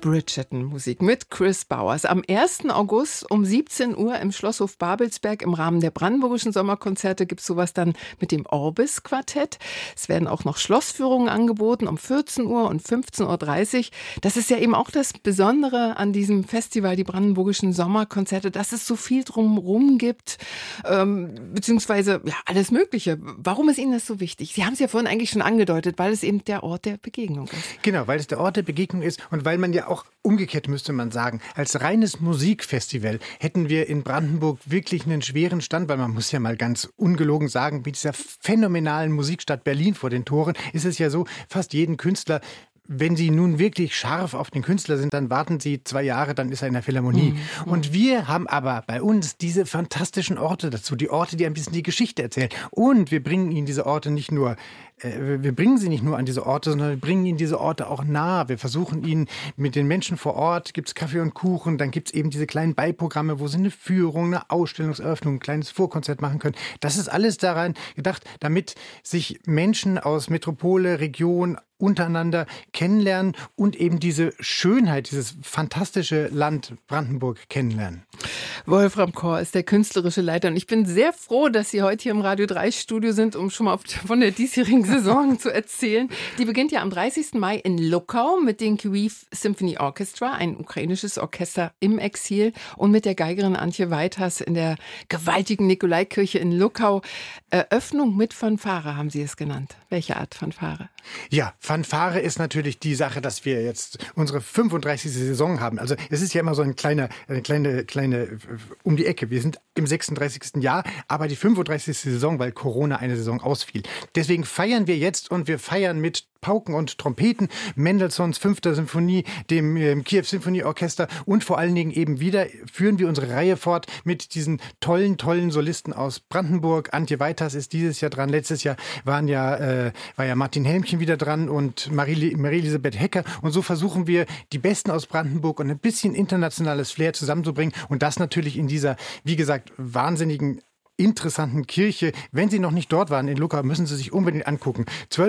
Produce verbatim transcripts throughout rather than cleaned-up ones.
Bridgerton-Musik mit Chris Bowers. Am ersten August um siebzehn Uhr im Schlosshof Babelsberg im Rahmen der Brandenburgischen Sommerkonzerte gibt es sowas dann mit dem Orbis-Quartett. Es werden auch noch Schlossführungen angeboten um vierzehn Uhr und fünfzehn Uhr dreißig. Das ist ja eben auch das Besondere an diesem Festival, die Brandenburgischen Sommerkonzerte, dass es so viel drumherum gibt, ähm, beziehungsweise ja, alles Mögliche. Warum ist Ihnen das so wichtig? Sie haben es ja vorhin eigentlich schon angedeutet, weil es eben der Ort der Begegnung ist. Genau, weil es der Ort der Begegnung ist und weil man ja auch umgekehrt, müsste man sagen, als reines Musikfestival hätten wir in Brandenburg wirklich einen schweren Stand, weil man muss ja mal ganz ungelogen sagen, mit dieser phänomenalen Musikstadt Berlin vor den Toren ist es ja so, fast jeden Künstler, wenn Sie nun wirklich scharf auf den Künstler sind, dann warten Sie zwei Jahre, dann ist er in der Philharmonie. Mhm. Und wir haben aber bei uns diese fantastischen Orte dazu, die Orte, die ein bisschen die Geschichte erzählen. Und wir bringen Ihnen diese Orte nicht nur, äh, wir bringen sie nicht nur an diese Orte, sondern wir bringen Ihnen diese Orte auch nah. Wir versuchen Ihnen mit den Menschen vor Ort, gibt es Kaffee und Kuchen, dann gibt es eben diese kleinen Beiprogramme, wo Sie eine Führung, eine Ausstellungseröffnung, ein kleines Vorkonzert machen können. Das ist alles daran gedacht, damit sich Menschen aus Metropole, Region, untereinander kennenlernen und eben diese Schönheit, dieses fantastische Land Brandenburg kennenlernen. Wolfram Kor ist der künstlerische Leiter und ich bin sehr froh, dass Sie heute hier im Radio drei Studio sind, um schon mal von der diesjährigen Saison zu erzählen. Die beginnt ja am dreißigsten Mai in Luckau mit dem Kyiv Symphony Orchestra, ein ukrainisches Orchester im Exil, und mit der Geigerin Antje Weiters in der gewaltigen Nikolaikirche in Luckau. Eröffnung mit Fanfare haben Sie es genannt. Welche Art Fanfare? Ja, Fanfare ist natürlich die Sache, dass wir jetzt unsere fünfunddreißigste Saison haben. Also es ist ja immer so ein kleiner, eine kleine, kleine um die Ecke. Wir sind im sechsunddreißigsten Jahr, aber die fünfunddreißigste Saison, weil Corona eine Saison ausfiel. Deswegen feiern wir jetzt und wir feiern mit Pauken und Trompeten, Mendelssohns fünfter Symphonie, dem äh, Kyiv Symphony Orchester und vor allen Dingen eben wieder führen wir unsere Reihe fort mit diesen tollen, tollen Solisten aus Brandenburg. Antje Weiters ist dieses Jahr dran. Letztes Jahr waren ja, äh, war ja Martin Helmchen wieder dran und Marie, Marie-Elisabeth Hecker. Und so versuchen wir, die Besten aus Brandenburg und ein bisschen internationales Flair zusammenzubringen. Und das natürlich in dieser, wie gesagt, wahnsinnigen interessanten Kirche. Wenn Sie noch nicht dort waren in Luckau, müssen Sie sich unbedingt angucken.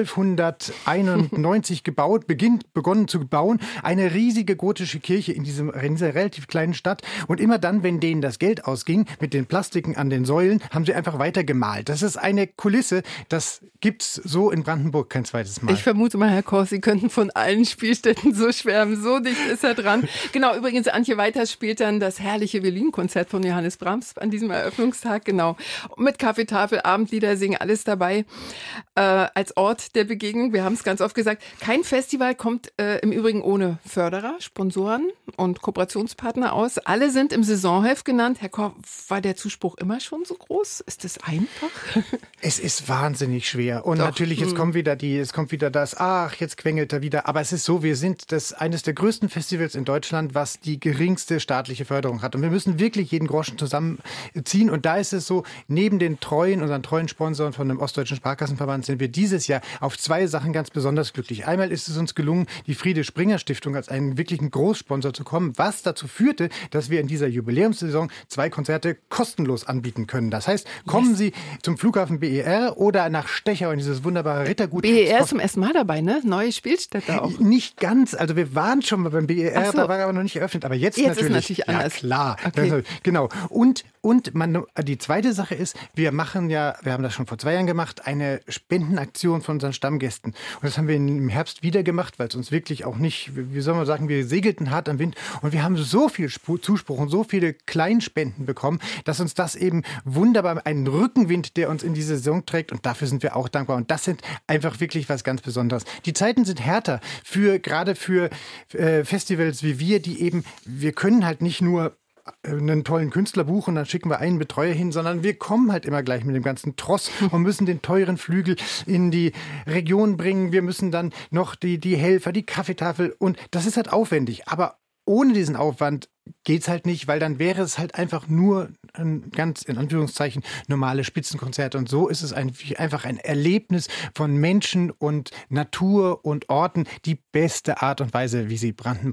zwölfhunderteinundneunzig gebaut, beginnt, begonnen zu bauen. Eine riesige gotische Kirche in, diesem, in dieser relativ kleinen Stadt. Und immer dann, wenn denen das Geld ausging, mit den Plastiken an den Säulen, haben sie einfach weiter gemalt. Das ist eine Kulisse, das gibt's so in Brandenburg kein zweites Mal. Ich vermute mal, Herr Kors, Sie könnten von allen Spielstätten so schwärmen. So dicht ist er dran. Genau, übrigens, Antje Weiters spielt dann das herrliche Violinkonzert von Johannes Brahms an diesem Eröffnungstag. Genau. Mit Kaffeetafel, Abendlieder singen, alles dabei. Äh, als Ort der Begegnung, wir haben es ganz oft gesagt, kein Festival kommt äh, im Übrigen ohne Förderer, Sponsoren und Kooperationspartner aus. Alle sind im Saisonheft genannt. Herr Kor, war der Zuspruch immer schon so groß? Ist das einfach? Es ist wahnsinnig schwer. Und Doch. natürlich, jetzt hm. kommt wieder die, es kommt wieder das, ach, jetzt quengelt er wieder. Aber es ist so, wir sind das eines der größten Festivals in Deutschland, was die geringste staatliche Förderung hat. Und wir müssen wirklich jeden Groschen zusammenziehen. Und da ist es so, neben den treuen, unseren treuen Sponsoren von dem Ostdeutschen Sparkassenverband sind wir dieses Jahr auf zwei Sachen ganz besonders glücklich. Einmal ist es uns gelungen, die Friede-Springer-Stiftung als einen wirklichen Großsponsor zu kommen, was dazu führte, dass wir in dieser Jubiläumssaison zwei Konzerte kostenlos anbieten können. Das heißt, kommen yes. Sie zum Flughafen B E R oder nach Stechau in dieses wunderbare Rittergut. B E R ist zum ersten Mal dabei, ne? Neue Spielstätte auch. Nicht ganz. Also wir waren schon mal beim B E R, so. Da war er aber noch nicht eröffnet. Aber jetzt, jetzt natürlich. Ist natürlich anders. Ja, klar. Okay. Genau. Und, und man, die zweite Sache ist, wir machen ja, wir haben das schon vor zwei Jahren gemacht, eine Spendenaktion von unseren Stammgästen. Und das haben wir im Herbst wieder gemacht, weil es uns wirklich auch nicht, wie soll man sagen, wir segelten hart am Wind. Und wir haben so viel Zuspruch und so viele Kleinspenden bekommen, dass uns das eben wunderbar, einen Rückenwind, der uns in diese Saison trägt. Und dafür sind wir auch dankbar. Und das sind einfach wirklich was ganz Besonderes. Die Zeiten sind härter, für, gerade für äh, Festivals wie wir, die eben, wir können halt nicht nur einen tollen Künstler buchen, dann schicken wir einen Betreuer hin, sondern wir kommen halt immer gleich mit dem ganzen Tross und müssen den teuren Flügel in die Region bringen. Wir müssen dann noch die, die Helfer, die Kaffeetafel, und das ist halt aufwendig. Aber ohne diesen Aufwand geht's halt nicht, weil dann wäre es halt einfach nur ein ganz, in Anführungszeichen, normale Spitzenkonzert. Und so ist es ein, einfach ein Erlebnis von Menschen und Natur und Orten, die beste Art und Weise, wie sie Brandenburg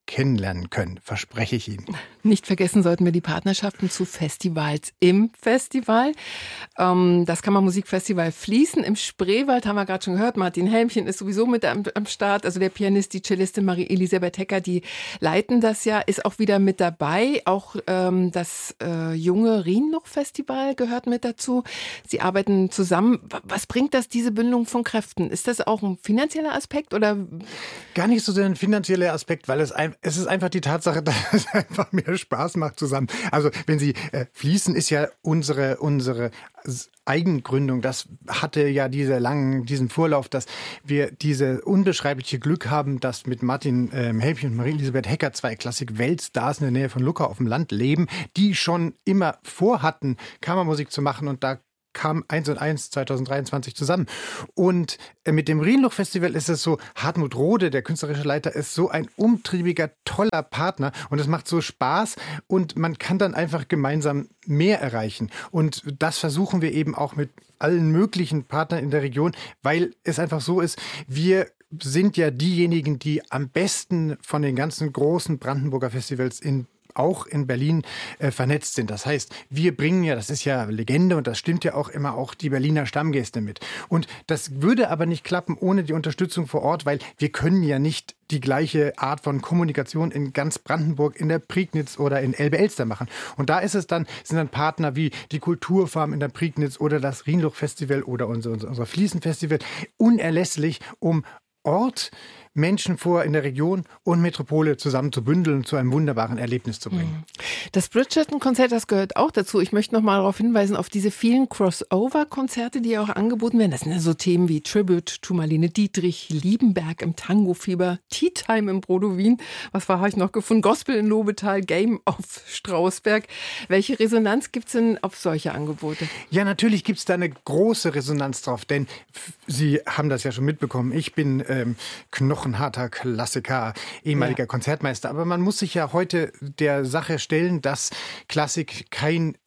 kennenlernen können, verspreche ich Ihnen. Nicht vergessen sollten wir die Partnerschaften zu Festivals im Festival. Ähm, das Kammermusikfestival Fließen im Spreewald, haben wir gerade schon gehört. Martin Helmchen ist sowieso mit am, am Start. Also der Pianist, die Cellistin Marie-Elisabeth Hecker, die leiten das ja, ist auch wieder mit dabei. Auch ähm, das äh, junge Rienluch-Festival gehört mit dazu. Sie arbeiten zusammen. Was bringt das, diese Bündelung von Kräften? Ist das auch ein finanzieller Aspekt oder? Gar nicht so sehr ein finanzieller Aspekt, weil es, ein, es ist einfach die Tatsache, dass es einfach mehr Spaß macht zusammen. Also wenn Sie äh, Fließen ist ja unsere unsere Eigengründung. Das hatte ja diese langen, diesen Vorlauf, dass wir diese unbeschreibliche Glück haben, dass mit Martin ähm, Helmchen und Marie-Elisabeth Hecker zwei Klassik-Weltstars in der Nähe von Lucca auf dem Land leben, die schon immer vorhatten, Kammermusik zu machen, und da kam eins und eins zwanzig dreiundzwanzig zusammen. Und mit dem Rienluch-Festival ist es so, Hartmut Rode, der künstlerische Leiter, ist so ein umtriebiger, toller Partner und es macht so Spaß und man kann dann einfach gemeinsam mehr erreichen. Und das versuchen wir eben auch mit allen möglichen Partnern in der Region, weil es einfach so ist, wir sind ja diejenigen, die am besten von den ganzen großen Brandenburger Festivals in auch in Berlin äh, vernetzt sind. Das heißt, wir bringen ja, das ist ja Legende und das stimmt ja auch immer, auch die Berliner Stammgäste mit. Und das würde aber nicht klappen ohne die Unterstützung vor Ort, weil wir können ja nicht die gleiche Art von Kommunikation in ganz Brandenburg, in der Prignitz oder in Elbe-Elster machen. Und da ist es dann, sind dann Partner wie die Kulturfarm in der Prignitz oder das Rienluch-Festival oder unser, unser Fließen-Festival unerlässlich, um Ort, Menschen vor in der Region und Metropole zusammen zu bündeln und zu einem wunderbaren Erlebnis zu bringen. Das Bridgerton-Konzert, das gehört auch dazu. Ich möchte noch mal darauf hinweisen, auf diese vielen Crossover-Konzerte, die auch angeboten werden. Das sind ja so Themen wie Tribute to Marlene Dietrich, Liebenberg im Tango-Fieber, Tea Time im Brodowin, was war, habe ich noch gefunden, Gospel in Lobetal, Game auf Strausberg. Welche Resonanz gibt es denn auf solche Angebote? Ja, natürlich gibt es da eine große Resonanz drauf, denn Sie haben das ja schon mitbekommen. Ich bin ähm, Knochen ein harter Klassiker, ehemaliger ja. Konzertmeister. Aber man muss sich ja heute der Sache stellen, dass Klassik kein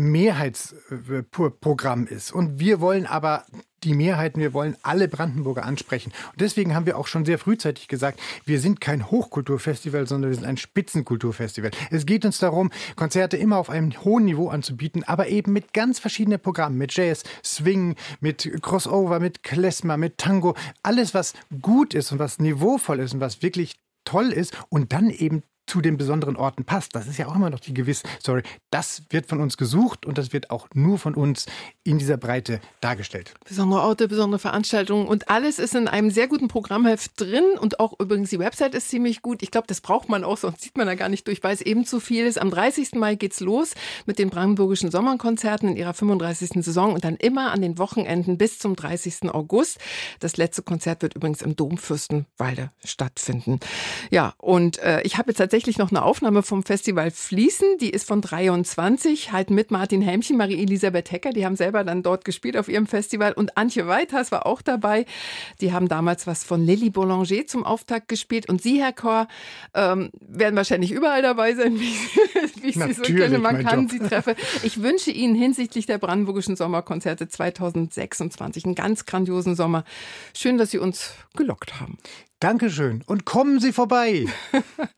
Mehrheitsprogramm ist. Und wir wollen aber die Mehrheiten, wir wollen alle Brandenburger ansprechen. Und deswegen haben wir auch schon sehr frühzeitig gesagt, wir sind kein Hochkulturfestival, sondern wir sind ein Spitzenkulturfestival. Es geht uns darum, Konzerte immer auf einem hohen Niveau anzubieten, aber eben mit ganz verschiedenen Programmen, mit Jazz, Swing, mit Crossover, mit Klezmer, mit Tango, alles, was gut ist und was niveauvoll ist und was wirklich toll ist und dann eben zu den besonderen Orten passt. Das ist ja auch immer noch die gewisse Story. Das wird von uns gesucht und das wird auch nur von uns in dieser Breite dargestellt. Besondere Orte, besondere Veranstaltungen und alles ist in einem sehr guten Programmheft drin und auch übrigens die Website ist ziemlich gut. Ich glaube, das braucht man auch, sonst sieht man da gar nicht durch, weil es eben zu viel ist. Am dreißigsten Mai geht's los mit den Brandenburgischen Sommerkonzerten in ihrer fünfunddreißigsten Saison und dann immer an den Wochenenden bis zum dreißigsten August. Das letzte Konzert wird übrigens im Dom Fürstenwalde stattfinden. Ja, und äh, ich habe jetzt tatsächlich noch eine Aufnahme vom Festival Fließen, die ist von dreiundzwanzig, halt mit Martin Helmchen, Marie-Elisabeth Hecker, die haben selber dann dort gespielt auf ihrem Festival und Antje Weithas war auch dabei. Die haben damals was von Lily Boulanger zum Auftakt gespielt und Sie, Herr Korr, ähm, werden wahrscheinlich überall dabei sein, wie, wie ich Sie so kenne. Man kann Sie treffen. Ich wünsche Ihnen hinsichtlich der Brandenburgischen Sommerkonzerte zweitausendsechsundzwanzig einen ganz grandiosen Sommer. Schön, dass Sie uns gelockt haben. Dankeschön und kommen Sie vorbei.